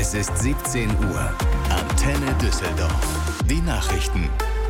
Es ist 17 Uhr. Antenne Düsseldorf. Die Nachrichten.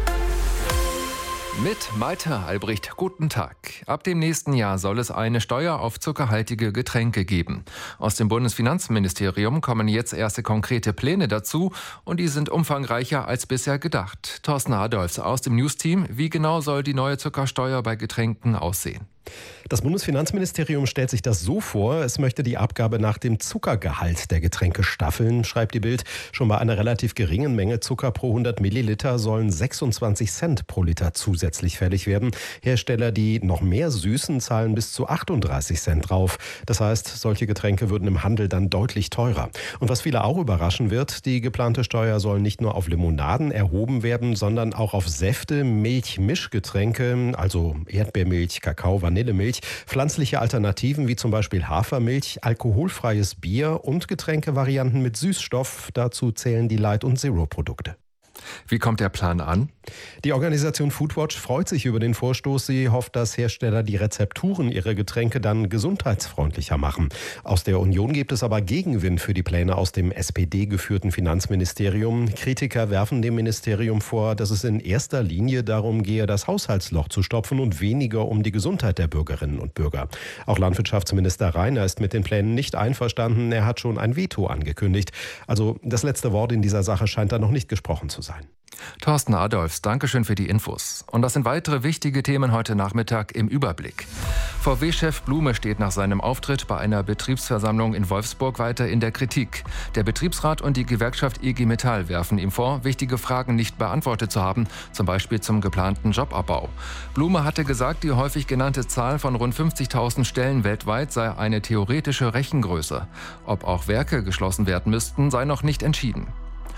Mit Malte Albrecht, guten Tag. Ab dem nächsten Jahr soll es eine Steuer auf zuckerhaltige Getränke geben. Aus dem Bundesfinanzministerium kommen jetzt erste konkrete Pläne dazu und die sind umfangreicher als bisher gedacht. Thorsten Adolfs aus dem News-Team. Wie genau soll die neue Zuckersteuer bei Getränken aussehen? Das Bundesfinanzministerium stellt sich das so vor, es möchte die Abgabe nach dem Zuckergehalt der Getränke staffeln, schreibt die Bild. Schon bei einer relativ geringen Menge Zucker pro 100 Milliliter sollen 26 Cent pro Liter zusätzlich fällig werden. Hersteller, die noch mehr süßen, zahlen bis zu 38 Cent drauf. Das heißt, solche Getränke würden im Handel dann deutlich teurer. Und was viele auch überraschen wird, die geplante Steuer soll nicht nur auf Limonaden erhoben werden, sondern auch auf Säfte, Milch, Mischgetränke, also Erdbeermilch, Kakao, Vanillemilch, pflanzliche Alternativen wie zum Beispiel Hafermilch, alkoholfreies Bier und Getränkevarianten mit Süßstoff. Dazu zählen die Light- und Zero-Produkte. Wie kommt der Plan an? Die Organisation Foodwatch freut sich über den Vorstoß. Sie hofft, dass Hersteller die Rezepturen ihrer Getränke dann gesundheitsfreundlicher machen. Aus der Union gibt es aber Gegenwind für die Pläne aus dem SPD-geführten Finanzministerium. Kritiker werfen dem Ministerium vor, dass es in erster Linie darum gehe, das Haushaltsloch zu stopfen und weniger um die Gesundheit der Bürgerinnen und Bürger. Auch Landwirtschaftsminister Reiner ist mit den Plänen nicht einverstanden. Er hat schon ein Veto angekündigt. Also das letzte Wort in dieser Sache scheint da noch nicht gesprochen zu sein. Thorsten Adolfs, Dankeschön für die Infos. Und das sind weitere wichtige Themen heute Nachmittag im Überblick. VW-Chef Blume steht nach seinem Auftritt bei einer Betriebsversammlung in Wolfsburg weiter in der Kritik. Der Betriebsrat und die Gewerkschaft IG Metall werfen ihm vor, wichtige Fragen nicht beantwortet zu haben, zum Beispiel zum geplanten Jobabbau. Blume hatte gesagt, die häufig genannte Zahl von rund 50.000 Stellen weltweit sei eine theoretische Rechengröße. Ob auch Werke geschlossen werden müssten, sei noch nicht entschieden.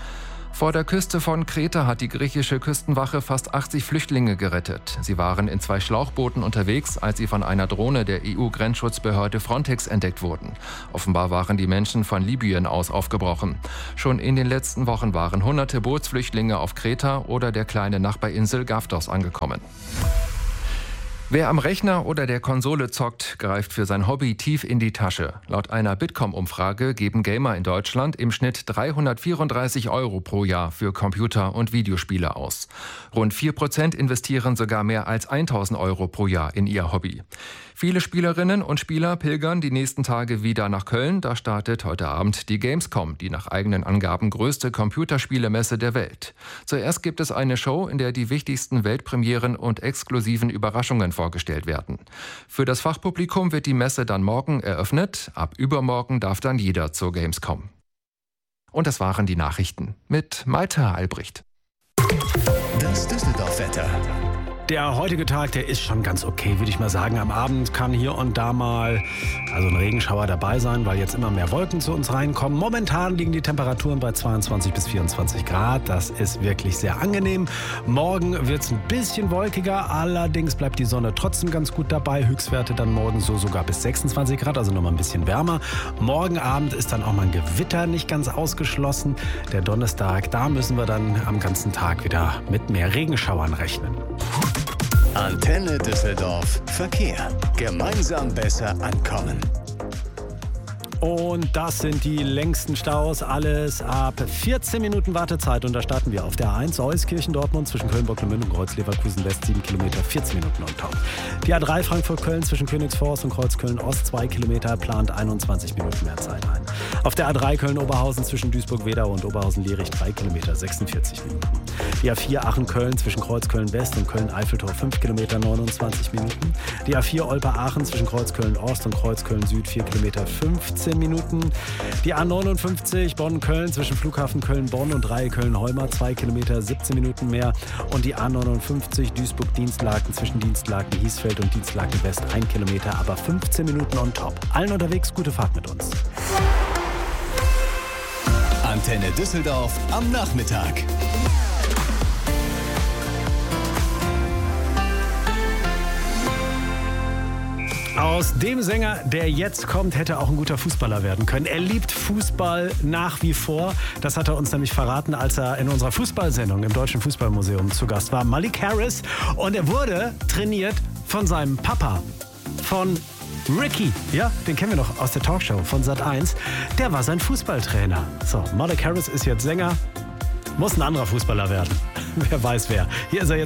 Vor der Küste von Kreta hat die griechische Küstenwache fast 80 Flüchtlinge gerettet. Sie waren in 2 Schlauchbooten unterwegs, als sie von einer Drohne der EU-Grenzschutzbehörde Frontex entdeckt wurden. Offenbar waren die Menschen von Libyen aus aufgebrochen. Schon in den letzten Wochen waren hunderte Bootsflüchtlinge auf Kreta oder der kleinen Nachbarinsel Gavdos angekommen. Wer am Rechner oder der Konsole zockt, greift für sein Hobby tief in die Tasche. Laut einer Bitkom-Umfrage geben Gamer in Deutschland im Schnitt 334 € pro Jahr für Computer- und Videospiele aus. Rund 4% investieren sogar mehr als 1.000 € pro Jahr in ihr Hobby. Viele Spielerinnen und Spieler pilgern die nächsten Tage wieder nach Köln. Da startet heute Abend die Gamescom, die nach eigenen Angaben größte Computerspielemesse der Welt. Zuerst gibt es eine Show, in der die wichtigsten Weltpremieren und exklusiven Überraschungen vorgestellt werden. Für das Fachpublikum wird die Messe dann morgen eröffnet. Ab übermorgen darf dann jeder zur Gamescom. Und das waren die Nachrichten mit Malte Albrecht. Das Düsseldorf-Wetter. Der heutige Tag, der ist schon ganz okay, würde ich mal sagen. Am Abend kann hier und da mal ein Regenschauer dabei sein, weil jetzt immer mehr Wolken zu uns reinkommen. Momentan liegen die Temperaturen bei 22 bis 24 Grad. Das ist wirklich sehr angenehm. Morgen wird es ein bisschen wolkiger, allerdings bleibt die Sonne trotzdem ganz gut dabei. Höchstwerte dann morgen so sogar bis 26 Grad, also nochmal ein bisschen wärmer. Morgen Abend ist dann auch mal ein Gewitter nicht ganz ausgeschlossen. Der Donnerstag, da müssen wir dann am ganzen Tag wieder mit mehr Regenschauern rechnen. Antenne Düsseldorf Verkehr. Gemeinsam besser ankommen. Und das sind die längsten Staus. Alles ab 14 Minuten Wartezeit. Und da starten wir auf der A1 Euskirchen Dortmund zwischen Köln-Bocklemünd und Kreuz-Leverkusen West 7 Kilometer, 14 Minuten on top. Die A3 Frankfurt-Köln zwischen Königsforst und Kreuzköln-Ost 2 Kilometer plant 21 Minuten mehr Zeit ein. Auf der A3 Köln-Oberhausen zwischen Duisburg-Wedau und Oberhausen-Lierich 3 Kilometer, 46 Minuten. Die A4 Aachen-Köln zwischen Kreuzköln-West und Köln-Eiffeltor 5 Kilometer, 29 Minuten. Die A4 Olpe-Aachen zwischen Kreuzköln-Ost und Kreuzköln-Süd 4 Kilometer, 15 Minuten. Die A59 Bonn-Köln zwischen Flughafen Köln-Bonn und Reihe Köln-Holmer 2 Kilometer, 17 Minuten mehr. Und die A59 Duisburg-Dienstlaken zwischen Dienstlaken-Hiesfeld und Dienstlaken-West 1 Kilometer, aber 15 Minuten on top. Allen unterwegs, gute Fahrt mit uns. Antenne Düsseldorf am Nachmittag. Aus dem Sänger, der jetzt kommt, hätte auch ein guter Fußballer werden können. Er liebt Fußball nach wie vor. Das hat er uns nämlich verraten, als er in unserer Fußballsendung im Deutschen Fußballmuseum zu Gast war. Malik Harris. Und er wurde trainiert von seinem Papa, von Ricky, ja, den kennen wir noch aus der Talkshow von Sat.1. Der war sein Fußballtrainer. So, Malik Harris ist jetzt Sänger. Muss ein anderer Fußballer werden. Wer weiß wer. Hier ist er jetzt.